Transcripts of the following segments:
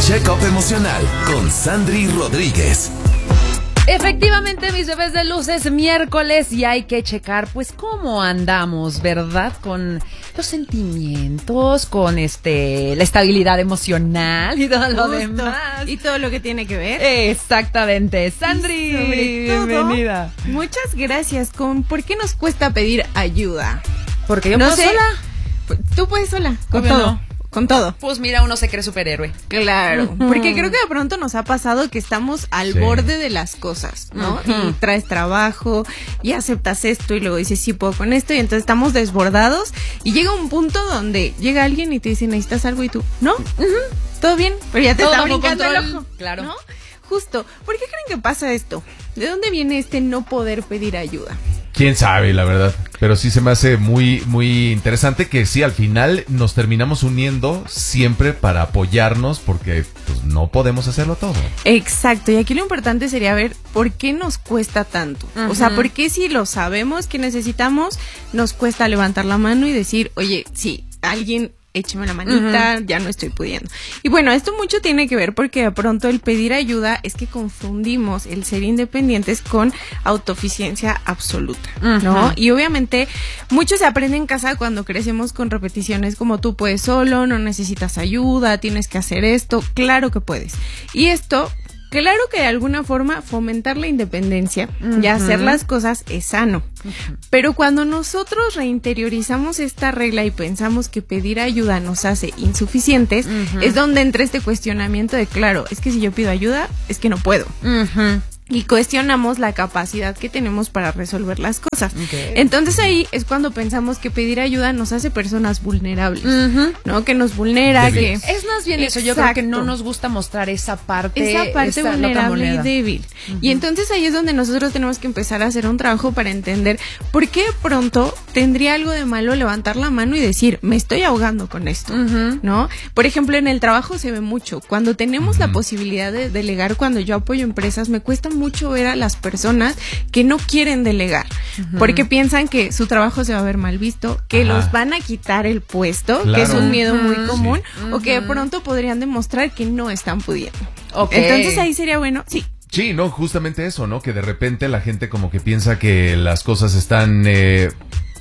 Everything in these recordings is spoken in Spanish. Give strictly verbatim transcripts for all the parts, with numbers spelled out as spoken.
Check-up emocional con Sandry Rodríguez. Efectivamente, mis bebés de luz, es miércoles y hay que checar, pues, cómo andamos, ¿verdad? Con los sentimientos, con este la estabilidad emocional y todo lo Justo. demás. Y todo lo que tiene que ver. Exactamente. Sandry, Y sobre todo, bienvenida. Muchas gracias. Con ¿por qué nos cuesta pedir ayuda? Porque yo No puedo sé. sola. Tú puedes sola, con Obvio todo. no. Con todo. Pues mira, uno se cree superhéroe. Claro, porque creo que de pronto nos ha pasado que estamos al Sí. borde de las cosas, ¿no? Ujú. Y traes trabajo y aceptas esto y luego dices, sí puedo con esto, y entonces estamos desbordados y llega un punto donde llega alguien y te dice, necesitas algo, y tú, ¿no? Todo bien, pero ya te Todo está bajo brincando el control, ojo, claro. ¿no? Justo, ¿por qué creen que pasa esto? ¿De dónde viene este no poder pedir ayuda? Quién sabe, la verdad. Pero sí se me hace muy, muy interesante que sí, al final nos terminamos uniendo siempre para apoyarnos porque pues no podemos hacerlo todo. Exacto, y aquí lo importante sería ver por qué nos cuesta tanto. Ujú. O sea, por qué si lo sabemos que necesitamos, nos cuesta levantar la mano y decir, oye, sí, alguien écheme la manita, uh-huh. ya no estoy pudiendo. Y bueno, esto mucho tiene que ver porque de pronto el pedir ayuda es que confundimos el ser independientes con autosuficiencia absoluta, uh-huh. ¿no? Y obviamente mucho se aprende en casa cuando crecemos con repeticiones como tú puedes solo, no necesitas ayuda, tienes que hacer esto, claro que puedes. Y esto... Claro que de alguna forma fomentar la independencia uh-huh. y hacer las cosas es sano, uh-huh. pero cuando nosotros reinteriorizamos esta regla y pensamos que pedir ayuda nos hace insuficientes, uh-huh. es donde entra este cuestionamiento de, claro, es que si yo pido ayuda, es que no puedo. Uh-huh. Y cuestionamos la capacidad que tenemos para resolver las cosas. Okay. Entonces ahí es cuando pensamos que pedir ayuda nos hace personas vulnerables, uh-huh. ¿no? Que nos vulnera, que... Es más bien eso, yo creo que no nos gusta mostrar esa parte... Esa parte esa, vulnerable y débil. Uh-huh. Y entonces ahí es donde nosotros tenemos que empezar a hacer un trabajo para entender por qué de pronto tendría algo de malo levantar la mano y decir, me estoy ahogando con esto, uh-huh. ¿no? Por ejemplo, en el trabajo se ve mucho. Cuando tenemos uh-huh. la posibilidad de delegar, cuando yo apoyo empresas, me cuesta mucho ver a las personas que no quieren delegar, uh-huh. porque piensan que su trabajo se va a ver mal visto, que Ajá. los van a quitar el puesto, claro. que es un miedo muy común, sí. o que de pronto podrían demostrar que no están pudiendo. Okay. Entonces ahí sería bueno, sí. Sí, no, justamente eso, ¿no? Que de repente la gente como que piensa que las cosas están... Eh...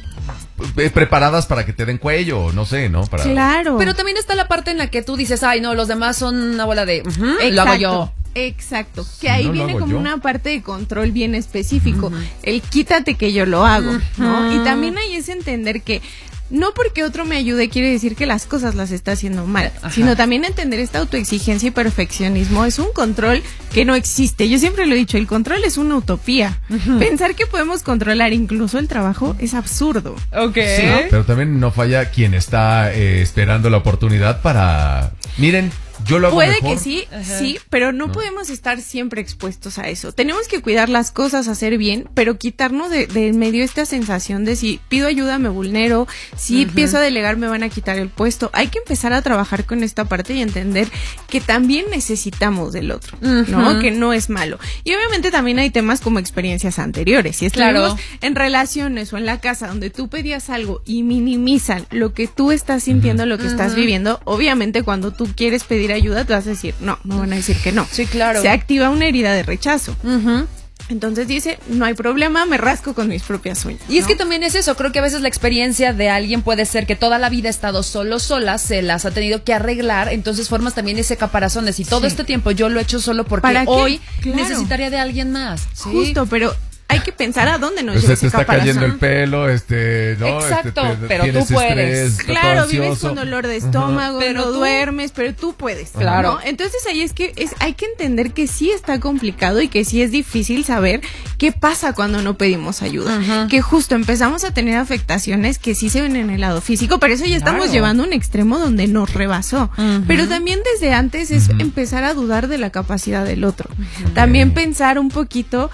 preparadas para que te den cuello, no sé, ¿no? Para... Claro. Pero también está la parte en la que tú dices, ay, no, los demás son una bola de... Uh-huh, lo hago yo. Exacto, que ahí no viene como yo. una parte de control bien específico, uh-huh. el quítate que yo lo hago, uh-huh. ¿no? Y también ahí es entender que no porque otro me ayude quiere decir que las cosas las está haciendo mal, Ajá. sino también entender esta autoexigencia y perfeccionismo es un control que no existe. Yo siempre lo he dicho, el control es una utopía. Uh-huh. Pensar que podemos controlar incluso el trabajo es absurdo. Okay. Sí, pero también no falla quien está eh, esperando la oportunidad para... Miren, yo lo hago Puede mejor. que sí, Ajá. sí, pero no, no podemos estar siempre expuestos a eso. Tenemos que cuidar las cosas, hacer bien, pero quitarnos de, de en medio esta sensación de si pido ayuda me vulnero, si uh-huh. empiezo a delegar me van a quitar el puesto. Hay que empezar a trabajar con esta parte y entender que también necesitamos del otro, uh-huh. ¿no? Que no es malo. Y obviamente también hay temas como experiencias anteriores. Si estuvimos claro. en relaciones o en la casa donde tú pedías algo y minimizan lo que tú estás sintiendo, uh-huh. lo que uh-huh. estás viviendo, obviamente cuando tú quieres pedir ayuda te vas a decir, no, me van a decir que no. Sí, claro. Se activa una herida de rechazo. Uh-huh. Entonces dice, no hay problema, me rasco con mis propias uñas. Y es ¿no? que también es eso, creo que a veces la experiencia de alguien puede ser que toda la vida ha estado solo, sola, se las ha tenido que arreglar, entonces formas también ese caparazón de si todo sí. este tiempo yo lo he hecho solo porque hoy claro. necesitaría de alguien más. ¿Sí? Justo, pero... hay que pensar a dónde nos pues lleva ese ese está caparazón. cayendo el pelo, este, ¿no? Exacto, este, te, pero tú puedes. Estrés, claro, vives con dolor de estómago, uh-huh. pero no tú... duermes, pero tú puedes. Claro. ¿no? Entonces ahí es que es, hay que entender que sí está complicado y que sí es difícil saber qué pasa cuando no pedimos ayuda. Uh-huh. Que justo empezamos a tener afectaciones que sí se ven en el lado físico, pero eso ya estamos claro. llevando a un extremo donde nos rebasó. Uh-huh. Pero también desde antes es uh-huh. empezar a dudar de la capacidad del otro. Uh-huh. También pensar un poquito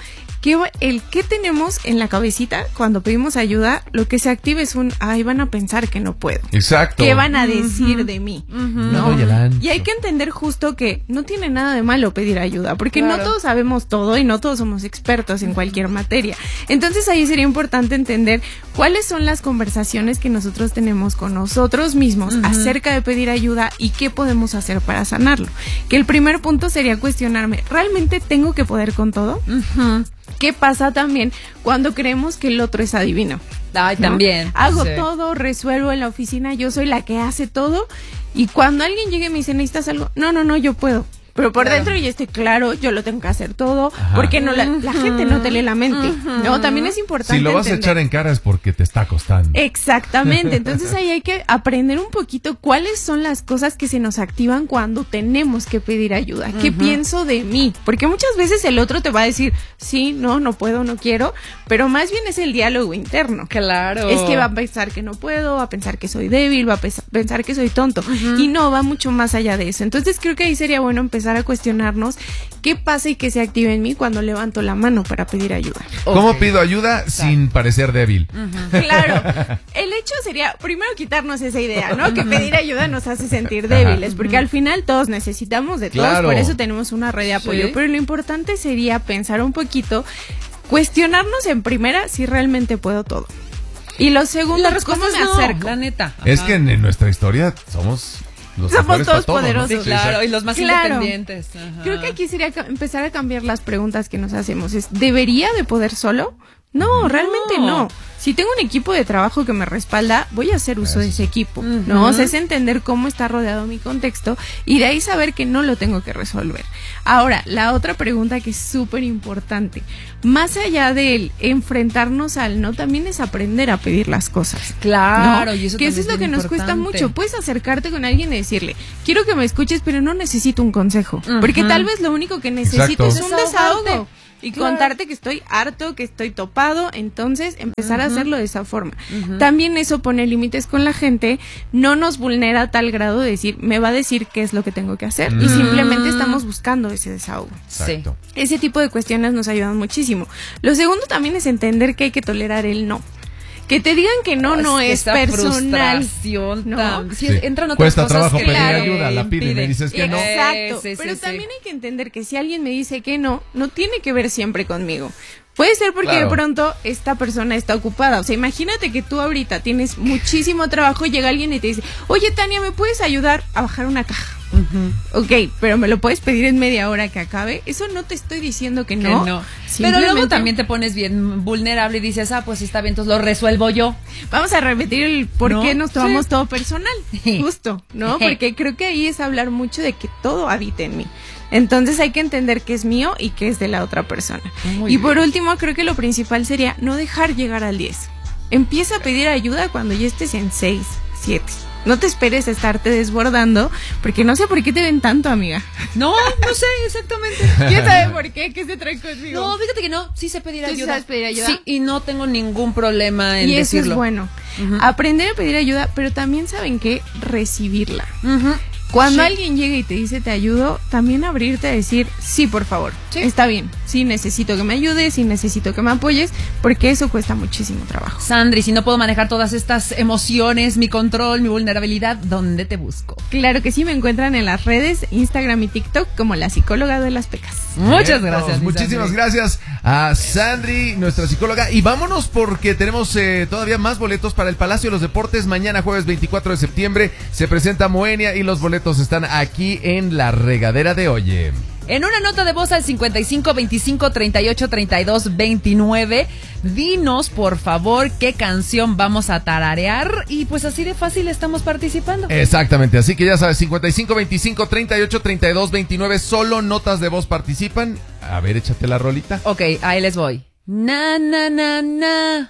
que el que tenemos en la cabecita cuando pedimos ayuda, lo que se activa es un, ay, van a pensar que no puedo. Exacto. ¿Qué van a decir uh-huh. de mí? Uh-huh. ¿No? No doy el ancho. Y hay que entender justo que no tiene nada de malo pedir ayuda, porque claro. no todos sabemos todo y no todos somos expertos en cualquier materia. Entonces ahí sería importante entender cuáles son las conversaciones que nosotros tenemos con nosotros mismos uh-huh. acerca de pedir ayuda y qué podemos hacer para sanarlo. Que el primer punto sería cuestionarme, ¿realmente tengo que poder con todo? Uh-huh. ¿Qué pasa también cuando creemos que el otro es adivino? Ay, ¿no? También. Hago sí. todo, resuelvo en la oficina, yo soy la que hace todo. Y cuando alguien llegue y me dice, ¿necesitas algo? No, no, no, yo puedo. Pero por claro. dentro ya estoy claro, yo lo tengo que hacer todo, Ajá. porque no la, la gente no te lee la mente, uh-huh. ¿no? También es importante si lo vas entender. a echar en cara es porque te está costando. Exactamente, entonces ahí hay que aprender un poquito cuáles son las cosas que se nos activan cuando tenemos que pedir ayuda. ¿Qué uh-huh. pienso de mí? Porque muchas veces el otro te va a decir, sí, no, no puedo, no quiero, pero más bien es el diálogo interno. Claro. Es que va a pensar que no puedo, va a pensar que soy débil, va a pesa- pensar que soy tonto, uh-huh. y no, va mucho más allá de eso. Entonces creo que ahí sería bueno empezar a cuestionarnos qué pasa y qué se activa en mí cuando levanto la mano para pedir ayuda. ¿Cómo Okay. pido ayuda Exacto. sin parecer débil? Uh-huh. Claro, el hecho sería primero quitarnos esa idea, ¿no? Que pedir ayuda nos hace sentir débiles, porque al final todos necesitamos de todos, claro. por eso tenemos una red de apoyo, sí. pero lo importante sería pensar un poquito, cuestionarnos en primera si realmente puedo todo. Y lo segundo, la respuesta ¿cómo me es no, acerco? La neta. Es Ajá. que en, en nuestra historia somos... Los Somos todos todo, poderosos. ¿no? Sí, claro, y los más claro. independientes. Ajá. Creo que aquí sería ca- empezar a cambiar las preguntas que nos hacemos. Es, ¿debería de poder solo? No, no, realmente no. Si tengo un equipo de trabajo que me respalda, voy a hacer uso de ese equipo, uh-huh. ¿no? O sea, es entender cómo está rodeado mi contexto y de ahí saber que no lo tengo que resolver. Ahora, la otra pregunta que es súper importante, más allá del enfrentarnos al no, también es aprender a pedir las cosas. Claro, ¿no? y eso que eso es lo que nos cuesta mucho. Puedes acercarte con alguien y decirle, quiero que me escuches, pero no necesito un consejo, uh-huh. porque tal vez lo único que necesito Exacto. es un desahogo. Y claro. contarte que estoy harto, que estoy topado, entonces empezar uh-huh. a hacerlo de esa forma. Uh-huh. También eso pone límites con la gente, no nos vulnera a tal grado de decir, me va a decir qué es lo que tengo que hacer. Uh-huh. Y simplemente estamos buscando ese desahogo. Exacto. Sí. Ese tipo de cuestiones nos ayudan muchísimo. Lo segundo también es entender que hay que tolerar el no. Que te digan que no, oh, no es, es personal. ¿No? Sí. Sí, entran otras Cuesta cosas trabajo que pedir claro, ayuda, la pide y me dices que no. Exacto, sí, sí, pero sí, también sí. hay que entender que si alguien me dice que no, no tiene que ver siempre conmigo. Puede ser porque claro. de pronto esta persona está ocupada. O sea, imagínate que tú ahorita tienes muchísimo trabajo y llega alguien y te dice, oye, Tania, ¿me puedes ayudar a bajar una caja? Uh-huh. Ok, pero me lo puedes pedir en media hora que acabe. Eso no te estoy diciendo que no. Que no. Pero luego también te pones bien vulnerable y dices, ah, pues está bien, entonces lo resuelvo yo. Vamos a repetir el por ¿No? qué nos tomamos sí. todo personal. Justo, ¿no? Porque creo que ahí es hablar mucho de que todo habita en mí. Entonces hay que entender qué es mío y qué es de la otra persona. Muy y bien. Por último, creo que lo principal sería no dejar llegar al diez. Empieza a pedir ayuda cuando ya estés en seis, siete. No te esperes a estarte desbordando, porque no sé por qué te ven tanto, amiga. No, no sé exactamente. ¿Quién sabe por qué? ¿Qué se trae conmigo? No, fíjate que no, sí sé pedir ayuda. ¿Sí sabes pedir ayuda? Sí, y no tengo ningún problema en y eso decirlo. Es bueno. Uh-huh. Aprender a pedir ayuda, pero también saben qué, recibirla. Uh-huh. Cuando sí. alguien llega y te dice te ayudo, también abrirte a decir sí, por favor, sí. está bien, sí necesito que me ayudes, sí necesito que me apoyes, porque eso cuesta muchísimo trabajo. Sandri, si no puedo manejar todas estas emociones, mi control, mi vulnerabilidad, ¿dónde te busco? Claro que sí, me encuentran en las redes, Instagram y TikTok como la psicóloga de las pecas. Muchas gracias. Muchísimas Sandri. gracias a Sandri, nuestra psicóloga. Y vámonos porque tenemos eh, todavía más boletos para el Palacio de los Deportes. Mañana jueves veinticuatro de septiembre se presenta Moenia y los boletos están aquí en la regadera de Oye. En una nota de voz al cincuenta y cinco veinticinco treinta y ocho treinta y dos veintinueve, dinos por favor qué canción vamos a tararear y pues así de fácil estamos participando. Exactamente, así que ya sabes, cincuenta y cinco veinticinco treinta y ocho treinta y dos veintinueve, solo notas de voz participan. A ver, échate la rolita. Ok, ahí les voy. Na na na na.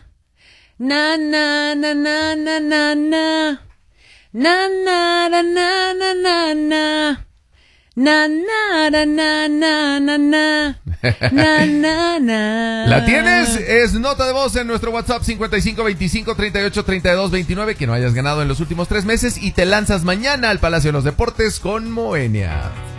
Na na na na na na na. Na na na na na na na. Na na na na na na na. Na na na. ¿La tienes? Es nota de voz en nuestro WhatsApp cincuenta y cinco veinticinco treinta y ocho treinta y dos veintinueve que no hayas ganado en los últimos tres meses y te lanzas mañana al Palacio de los Deportes con Moenia.